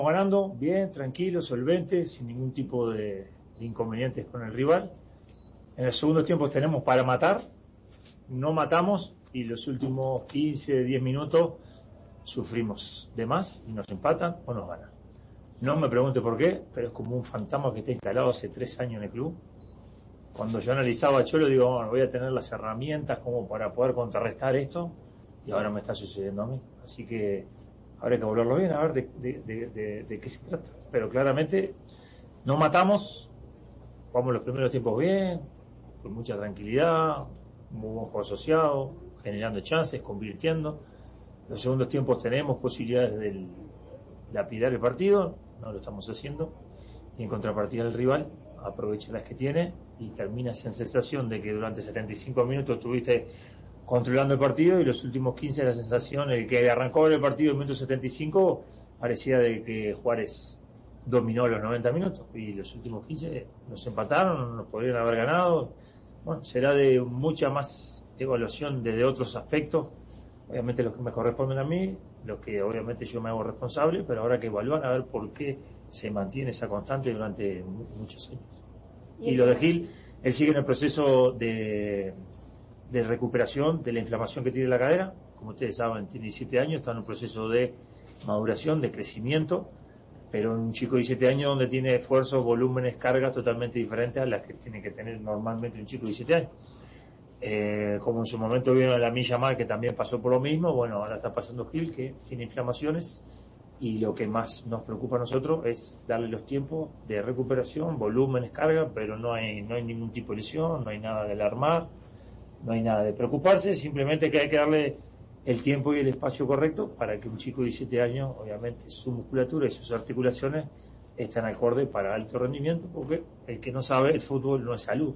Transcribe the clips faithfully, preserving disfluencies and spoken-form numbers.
Ganando bien, tranquilo, solvente, sin ningún tipo de, de inconvenientes con el rival. En el segundo tiempo tenemos para matar, no matamos y los últimos quince, diez minutos sufrimos de más y nos empatan o nos ganan. No me pregunte por qué, pero es como un fantasma que está instalado hace tres años en el club. Cuando yo analizaba a Cholo, digo, bueno, voy a tener las herramientas como para poder contrarrestar esto y ahora me está sucediendo a mí. Así que habrá que volverlo bien, a ver de, de, de, de, de qué se trata. Pero claramente no matamos, jugamos los primeros tiempos bien, con mucha tranquilidad, muy buen juego asociado, generando chances, convirtiendo. Los segundos tiempos tenemos posibilidades de lapidar el partido, no lo estamos haciendo. Y en contrapartida el rival aprovecha las que tiene y termina esa sensación de que durante setenta y cinco minutos estuviste controlando el partido y los últimos quince la sensación, el que arrancó el partido en el minuto setenta y cinco parecía de que Juárez dominó los noventa minutos y los últimos quince nos empataron, nos podrían haber ganado. Bueno, será de mucha más evaluación desde otros aspectos, obviamente los que me corresponden a mí, los que obviamente yo me hago responsable, pero habrá que evaluar a ver por qué se mantiene esa constante durante muchos años. Y lo de Gil, él sigue en el proceso de de recuperación de la inflamación que tiene la cadera. Como ustedes saben, tiene diecisiete años, está en un proceso de maduración, de crecimiento, pero un chico de diecisiete años donde tiene esfuerzos, volúmenes, cargas totalmente diferentes a las que tiene que tener normalmente un chico de diecisiete años. Eh, como en su momento vino la Milla Mal, que también pasó por lo mismo, bueno, ahora está pasando Gil, que tiene inflamaciones, y lo que más nos preocupa a nosotros es darle los tiempos de recuperación, volúmenes, cargas, pero no hay, no hay ningún tipo de lesión, no hay nada de alarmar, no hay nada de preocuparse, simplemente que hay que darle el tiempo y el espacio correcto para que un chico de diecisiete años, obviamente, su musculatura y sus articulaciones estén acorde para alto rendimiento, porque el que no sabe, el fútbol no es salud.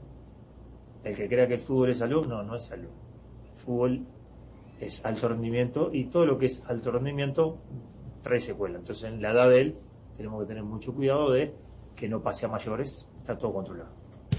El que crea que el fútbol es salud, no, no es salud. El fútbol es alto rendimiento y todo lo que es alto rendimiento trae secuela. Entonces, en la edad de él, tenemos que tener mucho cuidado de que no pase a mayores, está todo controlado.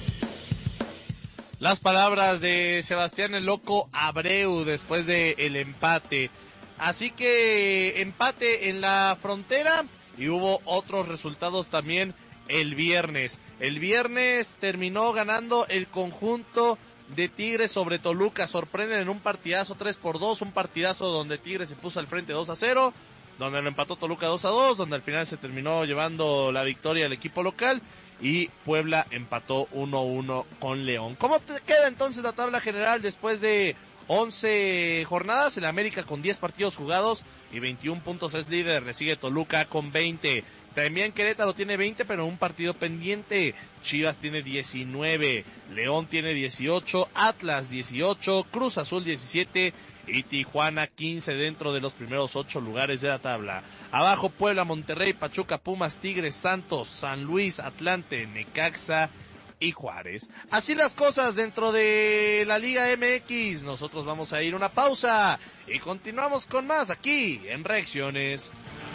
Las palabras de Sebastián el Loco Abreu después del empate. Así que empate en la Frontera y hubo otros resultados también el viernes. El viernes terminó ganando el conjunto de Tigres sobre Toluca. Sorprenden en un partidazo tres por dos, un partidazo donde Tigres se puso al frente dos a cero, donde lo empató Toluca dos a dos, donde al final se terminó llevando la victoria el equipo local. Y Puebla empató uno a uno con León. ¿Cómo te queda entonces la tabla general después de once jornadas? El América con diez partidos jugados y veintiún puntos es líder. Le sigue Toluca con veinte. También Querétaro tiene veinte, pero un partido pendiente. Chivas tiene diecinueve. León tiene dieciocho. Atlas dieciocho. Cruz Azul diecisiete. Y Tijuana quince dentro de los primeros ocho lugares de la tabla. Abajo Puebla, Monterrey, Pachuca, Pumas, Tigres, Santos, San Luis, Atlante, Necaxa y Juárez. Así las cosas dentro de la Liga M X. Nosotros vamos a ir a una pausa y continuamos con más aquí en Reacciones.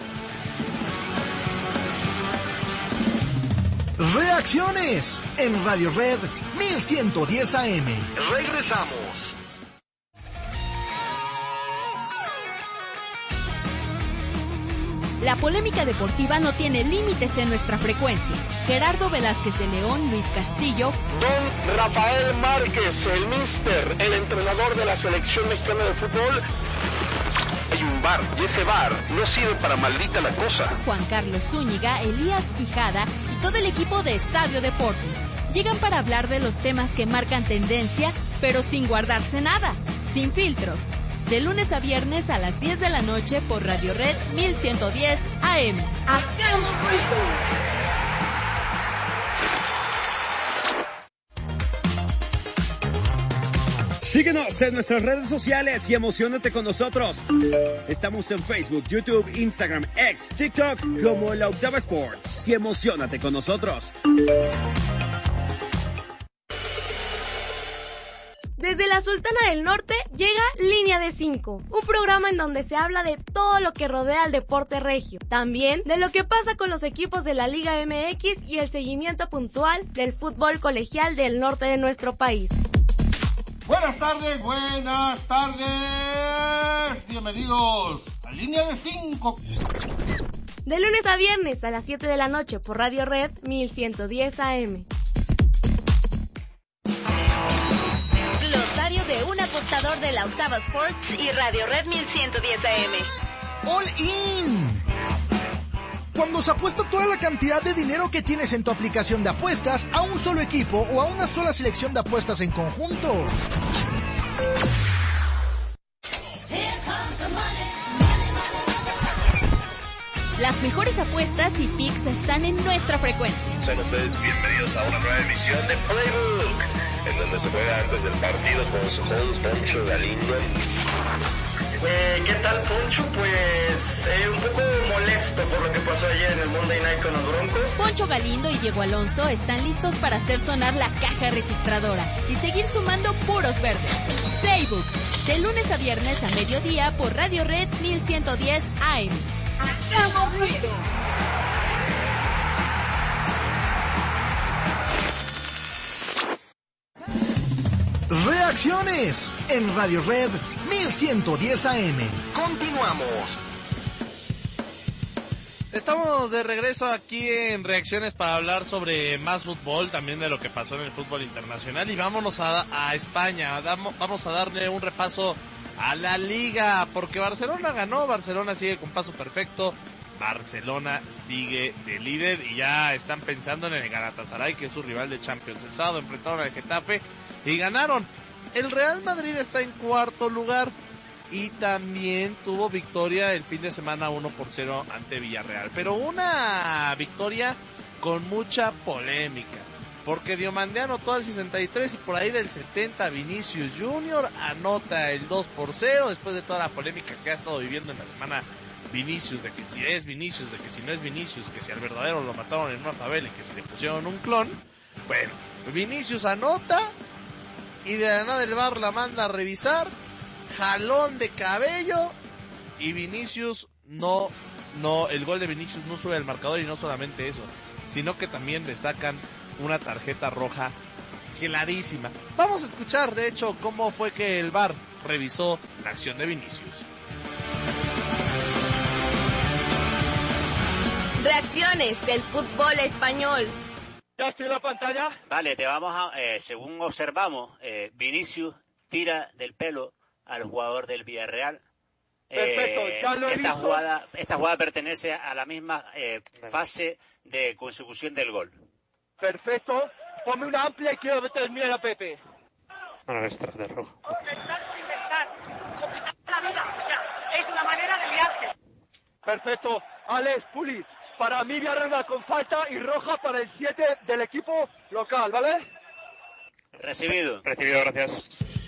Reacciones en Radio Red mil ciento diez A M. Regresamos. La polémica deportiva no tiene límites en nuestra frecuencia. Gerardo Velázquez de León, Luis Castillo, Don Rafael Márquez, el míster, el entrenador de la selección mexicana de fútbol. Hay un bar y ese bar no sirve para maldita la cosa. Juan Carlos Zúñiga, Elías Quijada y todo el equipo de Estadio Deportes llegan para hablar de los temas que marcan tendencia, pero sin guardarse nada, sin filtros. De lunes a viernes a las diez de la noche por Radio Red mil ciento diez A M. ¡Hagamos ruido! Síguenos en nuestras redes sociales y emociónate con nosotros. Estamos en Facebook, YouTube, Instagram, X, TikTok como La Octava Sports. Y emociónate con nosotros. Desde la Sultana del Norte llega Línea de Cinco, un programa en donde se habla de todo lo que rodea al deporte regio, también de lo que pasa con los equipos de la Liga M X y el seguimiento puntual del fútbol colegial del norte de nuestro país. Buenas tardes, buenas tardes, bienvenidos a Línea de Cinco. de lunes a viernes a las siete de la noche por Radio Red mil ciento diez A M. Glosario de un apostador de la Octava Sports y Radio Red mil ciento diez A M. All in. Cuando se apuesta toda la cantidad de dinero que tienes en tu aplicación de apuestas a un solo equipo o a una sola selección de apuestas en conjunto. Las mejores apuestas y picks están en nuestra frecuencia. Sean ustedes bienvenidos a una nueva emisión de Playbook, en donde se juega antes del partido con su host Poncho Galindo. Eh, ¿Qué tal, Poncho? Pues eh, un poco molesto por lo que pasó ayer en el Monday Night con los Broncos. Poncho Galindo y Diego Alonso están listos para hacer sonar la caja registradora y seguir sumando puros verdes. Playbook, de lunes a viernes a mediodía por Radio Red mil ciento diez A M. ¡Hacemos ruido! Reacciones en Radio Red mil ciento diez A M. Continuamos. Estamos de regreso aquí en Reacciones para hablar sobre más fútbol, también de lo que pasó en el fútbol internacional, y vámonos a, a España. Damos, vamos a darle un repaso a la Liga, porque Barcelona ganó, Barcelona sigue con paso perfecto, Barcelona sigue de líder y ya están pensando en el Galatasaray, que es su rival de Champions. El sábado enfrentaron al Getafe y ganaron. El Real Madrid está en cuarto lugar y también tuvo victoria el fin de semana uno por cero ante Villarreal, pero una victoria con mucha polémica, porque Diomandé anotó al sesenta y tres y por ahí del setenta Vinicius Junior anota el dos por cero después de toda la polémica que ha estado viviendo en la semana Vinicius, de que si es Vinicius, de que si no es Vinicius, que si al verdadero lo mataron en una favela y que si le pusieron un clon. Bueno, Vinicius anota y de la nada el V A R la manda a revisar, jalón de cabello y Vinicius no, no, el gol de Vinicius no sube al marcador, y no solamente eso, sino que también le sacan una tarjeta roja clarísima. Vamos a escuchar de hecho cómo fue que el V A R revisó la acción de Vinicius. Reacciones del fútbol español. ¿Ya estoy en la pantalla? Vale, te vamos a, eh, según observamos, eh, Vinicius tira del pelo al jugador del Villarreal. Perfecto, eh, ya lo he esta visto. jugada, esta jugada pertenece a la misma eh, fase de consecución del gol. Perfecto. Ponme una amplia y quiero determinar a Pepe. Bueno, es tarjeta roja. Es una manera de liarse. Perfecto. Alex Pulis, para mí Villarreal con falta y roja para el siete del equipo local, ¿vale? Recibido. Recibido, gracias.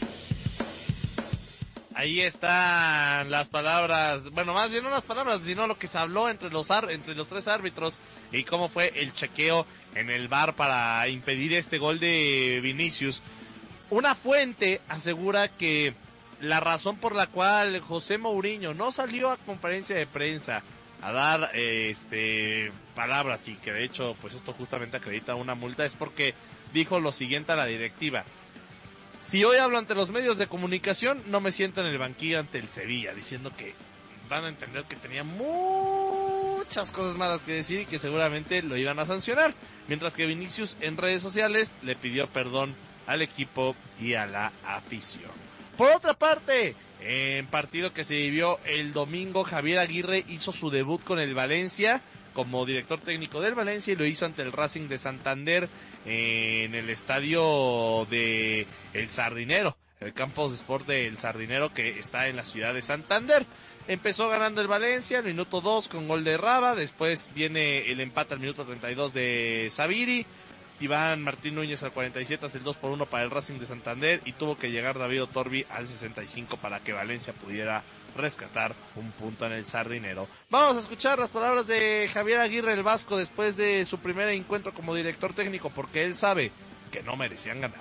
Ahí están las palabras, bueno, más bien no las palabras, sino lo que se habló entre los ar- entre los tres árbitros y cómo fue el chequeo en el V A R para impedir este gol de Vinicius. Una fuente asegura que la razón por la cual José Mourinho no salió a conferencia de prensa a dar eh, este palabras, y que de hecho pues esto justamente acredita una multa, es porque dijo lo siguiente a la directiva: si hoy hablo ante los medios de comunicación, no me siento en el banquillo ante el Sevilla, diciendo que van a entender que tenía muchas cosas malas que decir y que seguramente lo iban a sancionar, mientras que Vinicius en redes sociales le pidió perdón al equipo y a la afición. Por otra parte, en partido que se vivió el domingo, Javier Aguirre hizo su debut con el Valencia como director técnico del Valencia, y lo hizo ante el Racing de Santander en el estadio de El Sardinero, el Campos de Sport de El Sardinero, que está en la ciudad de Santander. Empezó ganando el Valencia al minuto dos con gol de Raba, después viene el empate al minuto treinta y dos de Sabiri, Iván Martín Núñez al cuarenta y siete hace el dos por uno para el Racing de Santander, y tuvo que llegar David Otorbi al sesenta y cinco para que Valencia pudiera rescatar un punto en el Sardinero. Vamos a escuchar las palabras de Javier Aguirre el Vasco después de su primer encuentro como director técnico, porque él sabe que no merecían ganar.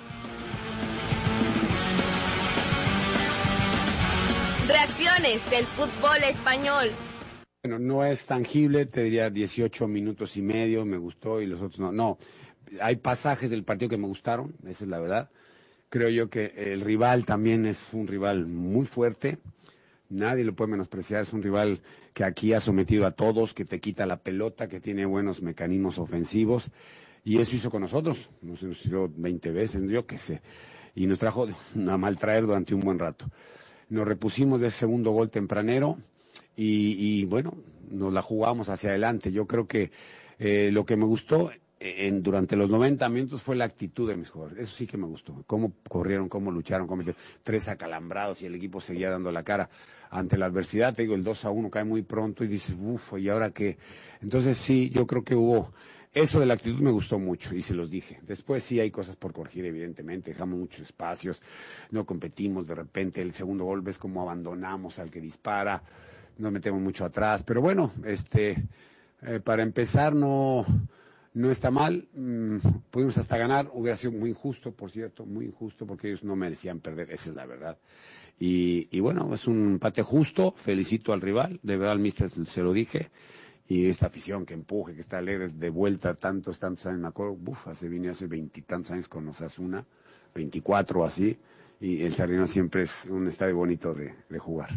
Reacciones del fútbol español. Bueno, no es tangible, te diría dieciocho minutos y medio, me gustó, y los otros no. No, hay pasajes del partido que me gustaron, esa es la verdad. Creo yo que el rival también es un rival muy fuerte. nadie lo puede menospreciar, es un rival que aquí ha sometido a todos, que te quita la pelota, que tiene buenos mecanismos ofensivos, y eso hizo con nosotros, nos hizo veinte veces, yo qué sé, y nos trajo a maltraer durante un buen rato. Nos repusimos de ese segundo gol tempranero, y, y bueno, nos la jugamos hacia adelante. Yo creo que eh, lo que me gustó en, durante los noventa minutos fue la actitud de mis jugadores. Eso sí que me gustó. Cómo corrieron, cómo lucharon, cómo metieron tres acalambrados y el equipo seguía dando la cara ante la adversidad. Te digo, el dos a uno cae muy pronto y dices, uff, ¿y ahora qué? Entonces sí, yo creo que hubo... Eso de la actitud me gustó mucho y se los dije. Después sí hay cosas por corregir, evidentemente. Dejamos muchos espacios, no competimos. De repente el segundo gol ves cómo abandonamos al que dispara. Nos metemos mucho atrás. Pero bueno, este, eh, para empezar no... No está mal, mmm, pudimos hasta ganar, hubiera sido muy injusto, por cierto, muy injusto, porque ellos no merecían perder, esa es la verdad. Y, y bueno, es un empate justo, felicito al rival, de verdad al míster se lo dije, y esta afición que empuje, que está alegre, de vuelta tantos, tantos años, me acuerdo, buf, hace, vine hace veintitantos años con Osasuna, veinticuatro o así, y el Sardinero siempre es un estadio bonito de, de jugar.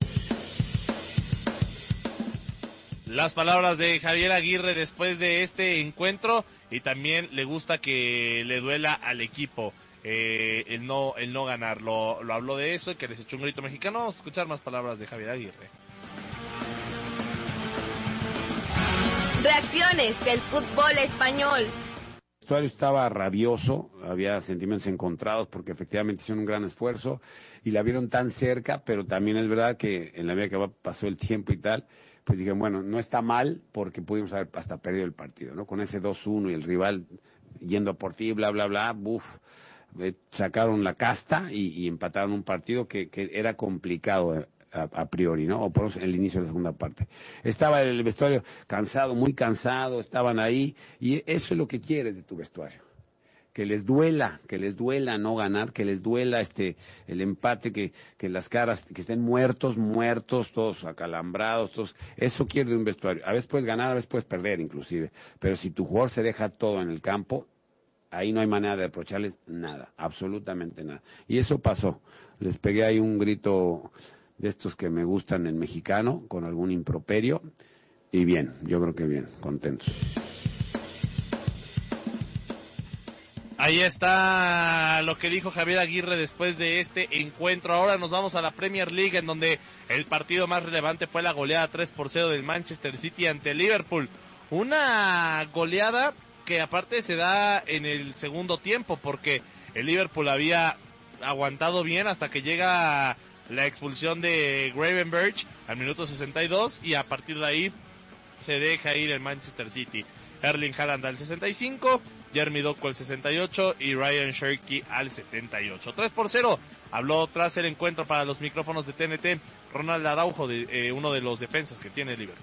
Las palabras de Javier Aguirre después de este encuentro, y también le gusta que le duela al equipo eh, el no el no ganar. Lo, lo habló de eso, que les echó un grito mexicano. Vamos a escuchar más palabras de Javier Aguirre. Reacciones del fútbol español. El vestuario estaba rabioso, había sentimientos encontrados porque efectivamente hicieron un gran esfuerzo y la vieron tan cerca, pero también es verdad que en la medida que pasó el tiempo y tal, pues dije, bueno, no está mal porque pudimos haber hasta perdido el partido, ¿no? Con ese dos uno y el rival yendo a por ti, bla, bla, bla, buf, eh, sacaron la casta y, y empataron un partido que, que era complicado a, a priori, ¿no? O por eso el inicio de la segunda parte. Estaba el vestuario cansado, muy cansado, estaban ahí, y eso es lo que quieres de tu vestuario. Que les duela, que les duela no ganar, que les duela este el empate, que, que las caras, que estén muertos, muertos, todos acalambrados, todos, eso quiere de un vestuario. A veces puedes ganar, a veces puedes perder inclusive, pero si tu jugador se deja todo en el campo, ahí no hay manera de reprocharles nada, absolutamente nada. Y eso pasó. Les pegué ahí un grito de estos que me gustan en mexicano, con algún improperio, y bien, yo creo que bien, contentos. Ahí está lo que dijo Javier Aguirre después de este encuentro. Ahora nos vamos a la Premier League, en donde el partido más relevante fue la goleada tres por cero del Manchester City ante Liverpool. Una goleada que aparte se da en el segundo tiempo, porque el Liverpool había aguantado bien hasta que llega la expulsión de Gravenberch al minuto sesenta y dos, y a partir de ahí se deja ir el Manchester City. Erling Haaland al sesenta y cinco, Jeremy Doku al sesenta y ocho y Ryan Cherky al setenta y ocho. tres por cero, habló tras el encuentro para los micrófonos de T N T Ronald Araujo, de, eh, uno de los defensas que tiene Liverpool.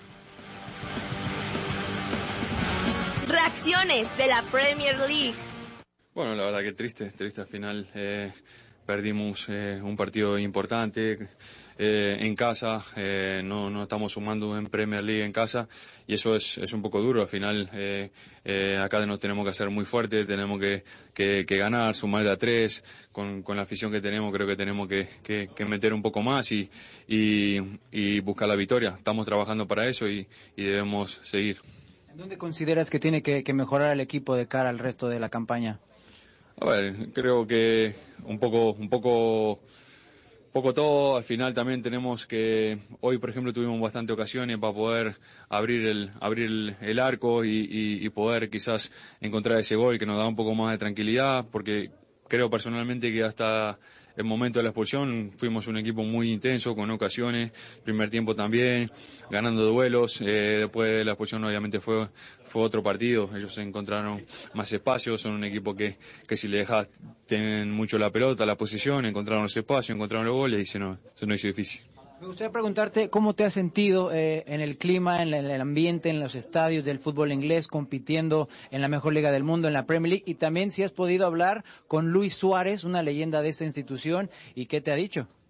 Reacciones de la Premier League. Bueno, la verdad que triste, triste al final. Eh, perdimos eh, un partido importante eh, en casa, eh, no, no estamos sumando en Premier League en casa, y eso es, es un poco duro. Al final eh, eh, acá nos tenemos que hacer muy fuertes, tenemos que, que, que ganar, sumar de a tres, con, con la afición que tenemos creo que tenemos que, que, que meter un poco más y, y, y buscar la victoria. Estamos trabajando para eso y, y debemos seguir. ¿En dónde consideras que tiene que, que mejorar el equipo de cara al resto de la campaña? A ver, creo que un poco, un poco, poco todo. Al final también tenemos que, hoy por ejemplo tuvimos bastantes ocasiones para poder abrir el, abrir el, el arco y, y, y poder quizás encontrar ese gol que nos da un poco más de tranquilidad, porque creo personalmente que hasta el momento de la expulsión fuimos un equipo muy intenso, con ocasiones, primer tiempo también, ganando duelos, eh, después de la expulsión obviamente fue fue otro partido, ellos encontraron más espacios, son un equipo que, que si le dejas tienen mucho la pelota, la posición, encontraron los espacios, encontraron los goles y se nos, se nos hizo difícil. Me gustaría preguntarte cómo te has sentido eh, en el clima, en el ambiente, en los estadios del fútbol inglés, compitiendo en la mejor liga del mundo, en la Premier League, y también si has podido hablar con Luis Suárez, una leyenda de esta institución, y qué te ha dicho.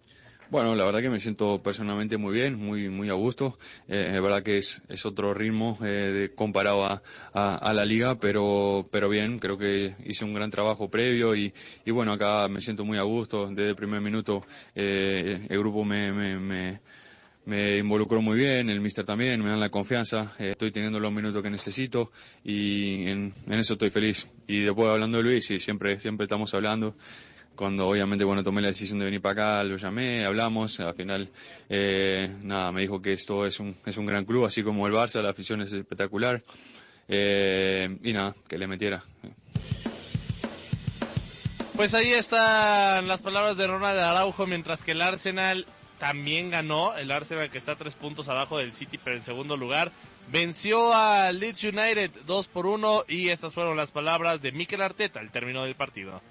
Bueno, la verdad que me siento personalmente muy bien, muy muy a gusto. Eh, es verdad que es, es otro ritmo eh, de, comparado a, a, a la liga, pero pero bien, creo que hice un gran trabajo previo y, y bueno, acá me siento muy a gusto. Desde el primer minuto eh, el grupo me, me, me, me involucró muy bien, el míster también, me dan la confianza, eh, estoy teniendo los minutos que necesito y en, en eso estoy feliz. Y después hablando de Luis, sí, siempre, siempre estamos hablando. Cuando obviamente bueno tomé la decisión de venir para acá, lo llamé, hablamos, al final eh, nada, me dijo que esto es un es un gran club, así como el Barça, la afición es espectacular eh, y nada, que le metiera. Pues ahí están las palabras de Ronald Araujo, mientras que el Arsenal también ganó, el Arsenal que está tres puntos abajo del City pero en segundo lugar, venció a Leeds United dos por uno y estas fueron las palabras de Mikel Arteta al término del partido.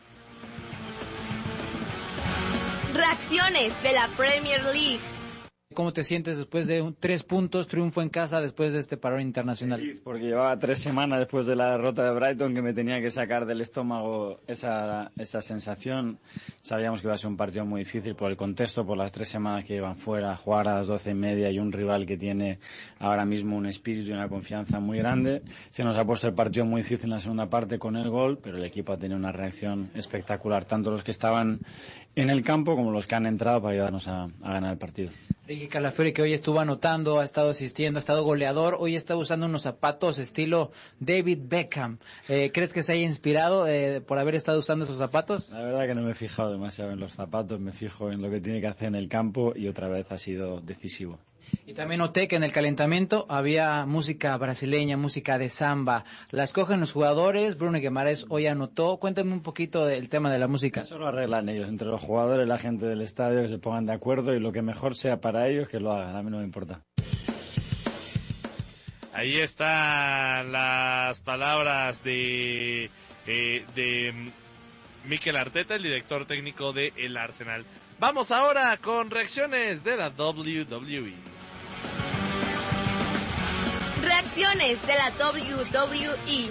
Reacciones de la Premier League. ¿Cómo te sientes después de un, tres puntos, triunfo en casa después de este parón internacional? Feliz, porque llevaba tres semanas después de la derrota de Brighton que me tenía que sacar del estómago esa, esa sensación. Sabíamos que iba a ser un partido muy difícil por el contexto, por las tres semanas que llevan fuera, jugar a las doce y media y un rival que tiene ahora mismo un espíritu y una confianza muy grande. Se nos ha puesto el partido muy difícil en la segunda parte con el gol, pero el equipo ha tenido una reacción espectacular, tanto los que estaban en el campo como los que han entrado para ayudarnos a, a ganar el partido. Ricky Calafiori, que hoy estuvo anotando, ha estado asistiendo, ha estado goleador, hoy está usando unos zapatos estilo David Beckham. Eh, ¿Crees que se haya inspirado eh, por haber estado usando esos zapatos? La verdad que no me he fijado demasiado en los zapatos, me fijo en lo que tiene que hacer en el campo y otra vez ha sido decisivo. Y también noté que en el calentamiento había música brasileña, música de samba. La escogen los jugadores, Bruno Guimaraes hoy anotó. Cuéntame un poquito del tema de la música. Eso lo arreglan ellos, entre los jugadores, la gente del estadio, que se pongan de acuerdo y lo que mejor sea para ellos, que lo hagan, a mí no me importa. Ahí están las palabras de, eh, de Mikel Arteta, el director técnico de el Arsenal. Vamos ahora con reacciones de la doble u doble u E. Reacciones de la doble u doble u E.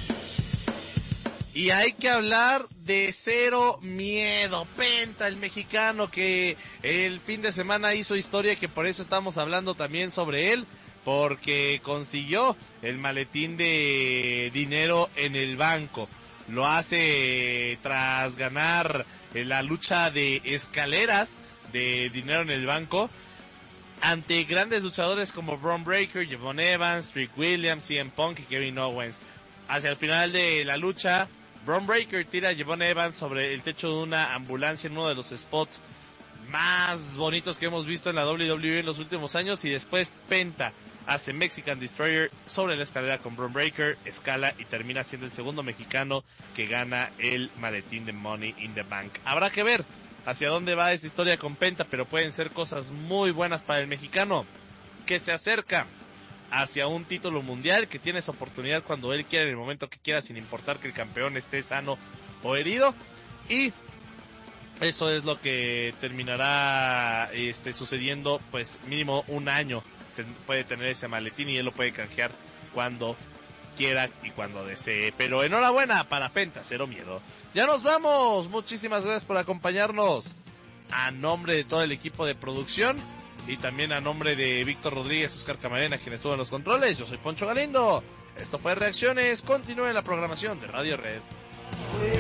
Y hay que hablar de Cero Miedo, Penta, el mexicano que el fin de semana hizo historia y que por eso estamos hablando también sobre él, porque consiguió el maletín de dinero en el banco. Lo hace tras ganar la lucha de escaleras de dinero en el banco ante grandes luchadores como Bron Breakker, Javon Evans, Trick Williams, C M Punk y Kevin Owens. Hacia el final de la lucha, Bron Breakker tira a Javon Evans sobre el techo de una ambulancia en uno de los spots más bonitos que hemos visto en la doble u doble u E en los últimos años, y después Penta hace Mexican Destroyer sobre la escalera con Bron Breakker, escala y termina siendo el segundo mexicano que gana el maletín de Money in the Bank. Habrá que ver hacia dónde va esta historia con Penta, pero pueden ser cosas muy buenas para el mexicano, que se acerca hacia un título mundial, que tiene esa oportunidad cuando él quiera, en el momento que quiera, sin importar que el campeón esté sano o herido, y eso es lo que terminará este, sucediendo, pues mínimo un año ten, puede tener ese maletín y él lo puede canjear cuando quiera y cuando desee. Pero enhorabuena para Penta, Cero Miedo. Ya nos vamos, muchísimas gracias por acompañarnos. A nombre de todo el equipo de producción y también a nombre de Víctor Rodríguez, Oscar Camarena, quien estuvo en los controles, yo soy Poncho Galindo. Esto fue Reacciones, continúe la programación de Radio Red.